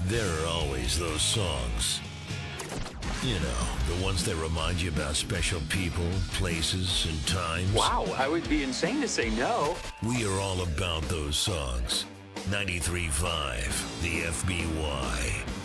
There are always those songs. You know, the ones that remind you about special people, places, and times. Wow, I would be insane to say no. We are all about those songs. 93.5, the FBY.